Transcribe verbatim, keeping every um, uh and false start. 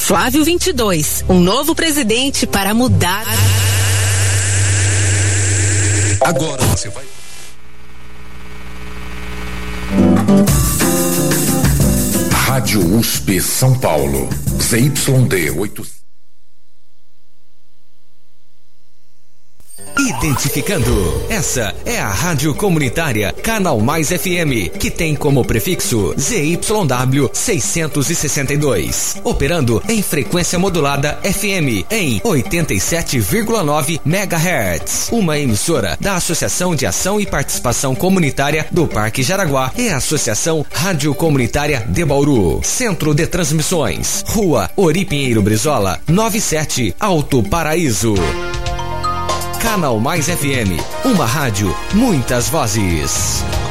Flávio vinte e dois, um novo presidente para mudar. Agora você vai. Rádio U S P São Paulo, Z Y D oito. Identificando. Essa é a Rádio Comunitária Canal Mais F M, que tem como prefixo Z Y W seiscentos e sessenta e dois, operando em frequência modulada F M em oitenta e sete vírgula nove megahertz. Uma emissora da Associação de Ação e Participação Comunitária do Parque Jaraguá e a Associação Rádio Comunitária de Bauru. Centro de Transmissões, Rua Ori Pinheiro Brizola, noventa e sete, Alto Paraíso. Canal Mais F M, uma rádio, muitas vozes.